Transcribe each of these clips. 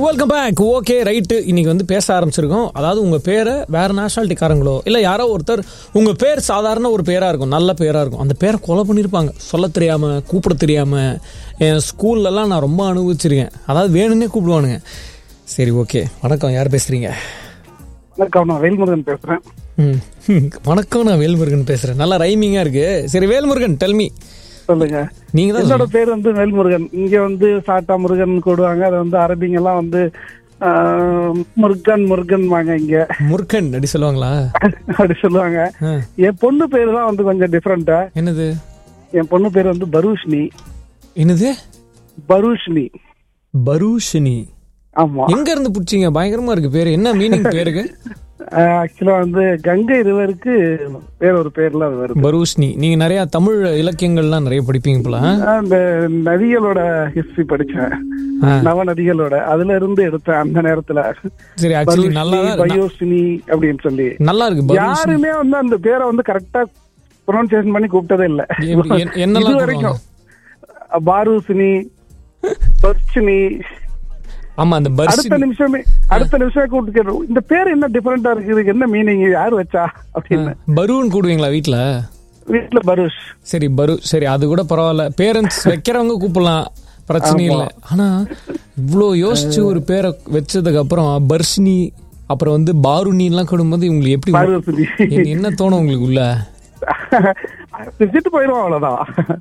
Welcome back. Okay right, இன்னைக்கு வந்து பேச ஆரம்பிச்சிருக்கோம். அதாவது உங்கள் பேரை வேறு நேஷனாலிட்டிக்காரங்களோ இல்லை யாரோ ஒருத்தர் உங்கள் பேர் சாதாரண ஒரு பேராக இருக்கும், நல்ல பேராக இருக்கும், அந்த பேரை கொலை பண்ணியிருப்பாங்க சொல்ல தெரியாமல், கூப்பிட தெரியாமல். என் ஸ்கூல்லலாம் நான் ரொம்ப அனுபவிச்சிருக்கேன். அதாவது வேணும்னே கூப்பிடுவானுங்க. சரி ஓகே, வணக்கம், யார் பேசுகிறீங்க? வணக்கம், நான் வேல்முருகன் பேசுகிறேன். வணக்கம், நான் வேல்முருகன் பேசுகிறேன். நல்லா ரைமிங்காக இருக்குது. சரி வேல்முருகன், டெல்மி. சொல்லுங்க. நீங்க தான். என்னோட பேர் வந்து வேல்முருகன். இங்க வந்து சாட்டா முருகன் கூடுவாங்க. அது வந்து அரபிங்க எல்லாம் வந்து முருகன் முருகன் வாங்க. இங்க முருகன் அப்படி சொல்லுவாங்களா? அப்படி சொல்லுவாங்க. என் பொண்ணு பேரு தான் வந்து கொஞ்சம் டிஃப்ரெண்டா. என்னது? என் பொண்ணு பேர் வந்து பரூஷ்னி. என்னது? பரூஷ்னி. பரூஷ்னி. ஆமா. எங்க இருந்து புடிச்சீங்க? பயங்கரமா இருக்கு பேரு. என்ன மீனிங் பேருக்கு? ஆக்சுவலா வந்து கங்கை ரிவருக்கு வேற ஒரு பேர்ல வருது, பரூஷ்னி. நீங்க நிறைய தமிழ் இலக்கியங்கள்லாம் நிறைய படிப்பீங்க போல. அந்த நதிகளோட ஹிஸ்டரி படிச்சேன், நவ நதிகளோட, அதுல இருந்து எடுத்தேன் அந்த நேரத்துல. சரி, ஆக்சுவலி நல்லா பயோசினி அப்படின்னு சொல்லி நல்லா இருக்கு. யாருமே வந்து அந்த பேரை வந்து கரெக்டா ப்ரொனன்சியேஷன் பண்ணி கூப்பிட்டதே இல்ல இது வரைக்கும். பாரூசினி, பர்ச்சினி. ஆமா, அந்த அடுத்த நிமிஷமே கூப்பிட்டு கேட்டோம், இந்த பேர் என்ன டிஃபரெண்டா இருக்கு, இதுக்கு என்ன மீனிங், யாரு வச்சா அப்படின்னு. பரூன்னு கூடுவீங்களா வீட்டுல? பரூஷ். சரி பரு, சரி அது கூட பரவாயில்ல. பேரண்ட்ஸ் வைக்கிறவங்க கூப்பிடலாம், பிரச்சனை இல்லை. ஆனா இவ்வளோ யோசிச்சு ஒரு பேரை வச்சதுக்கு அப்புறம் பர்ஷினி, அப்புறம் வந்து பாருனி எல்லாம் கூடும்போது உங்களுக்கு எப்படி, என்ன தோணும் உங்களுக்கு உள்ள? போயிடும், அவ்வளவுதான்.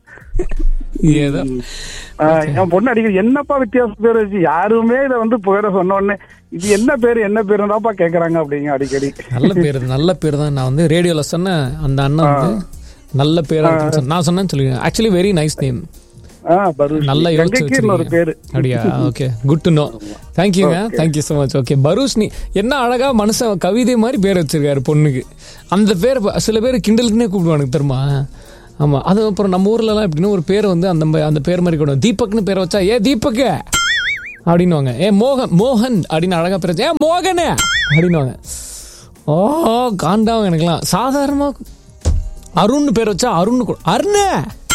என் பொண்ணு அடிக்கடி என்னப்பா வித்தியாச பேர் வச்சு, யாருமே இதை வந்து பேரை சொன்ன உடனே இது என்ன பேருதாப்பா கேக்குறாங்க அப்படிங்க அடிக்கடி. நல்ல பேர் தான். நான் வந்து ரேடியோல சொன்னேன், அந்த அண்ணன் வந்து நல்ல பேரா நான் சொன்னேன்னு சொல்லுங்க. Actually very nice name. நல்லா யோசிச்சு வச்சிருக்கீங்க. அப்படியா? Okay, good to know. தேங்க்யூங்க, தேங்க்யூ ஸோ மச். ஓகே, பரூஷ்னி. என்ன அழகா மனுஷன் கவிதை மாதிரி பேர் வச்சிருக்காரு பொண்ணுக்கு. அந்த பேர் சில பேர் கிண்டலுக்குன்னே கூப்பிடுவானுங்க தெரியுமா? ஆமா. அது அப்புறம் நம்ம ஊர்லலாம் எப்படின்னா ஒரு பேர் வந்து அந்த பேர் மாதிரி கூட தீபக்னு பேரை வச்சா, ஏ தீபக் அப்படின்னுவாங்க. ஏ மோகன் அப்படின்னு அழகா பேர் வச்சா, ஏ மோகனே அப்படின்னுவாங்க. ஓ காண்டாவும் எனக்குலாம். சாதாரணமா அருண் பேர் வச்சா அருணே.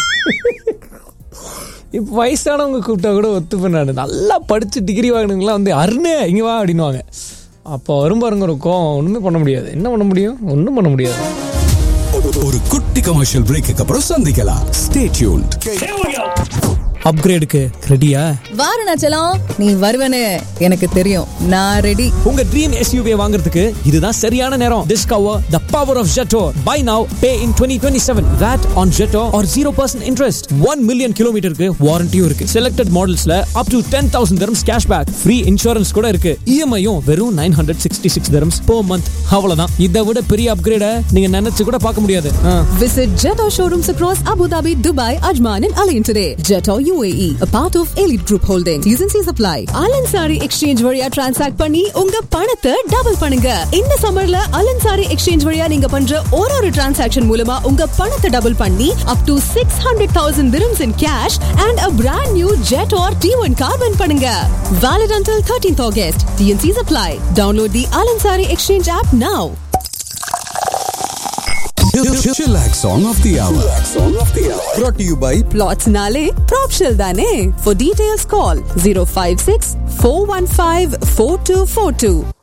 இப்போ வயசானவங்க கூப்பிட்டா கூட ஒத்துப்பேன். நான் நல்லா படிச்சு டிகிரி வாங்கினவங்களாம் வந்து அருணே இங்க வா அப்படின்னுவாங்க. அப்போ வரும் பாருங்க ஒரு கோவம். ஒண்ணுமே பண்ண முடியாது. என்ன பண்ண முடியும்? ஒன்றும் பண்ண முடியாது. ஒரு குட்டி கமர்ஷியல் பிரேக்கு அப்புறம் சந்திக்கலாம். Stay tuned. அப்கிரேடுக்கு ரெடியா? வாரணாச்சலம், நீ வருவனே எனக்கு தெரியும். நான் ரெடி. உங்க ட்ரீம் SUV வாங்குறதுக்கு இதுதான் சரியான நேரம். Discover the power of Jetor. Buy now, pay in 2027. VAT on Jetor or 0% interest. 1 million kilometerக்கு வாரண்டியும் இருக்கு. Selected modelsல up to 10,000 dirhams cashback. Free insurance கூட இருக்கு. EMI-யும் வெறும் 966 dirhams per month. அவ்வளவுதான். இதை விட பெரிய அப்கிரேட நீங்க நினைச்சு கூட பார்க்க முடியாது. Visit Jetor showrooms across Abu Dhabi, Dubai, Ajman and Alain today. Jetor UAE, a part of Elite Group Holdings. T&Cs apply. Alansari Exchange வழியா transact பண்ணி உங்க பணத்தை டபுள் பண்ணுங்க. இந்த சம்மர்ல Alansari Exchange வழியா நீங்க பண்ற ஒரு transaction மூலமா உங்க பணத்தை டபுள் பண்ணி up to 600,000 dirhams in cash and a brand new Jetor T1 car win பண்ணுங்க. Valid until 13th August. T&Cs apply. Download the Alansari Exchange app now. Chillax Song of the Hour. Brought to you by Plots Nale Propshell Dane. For details call 056 415 4242.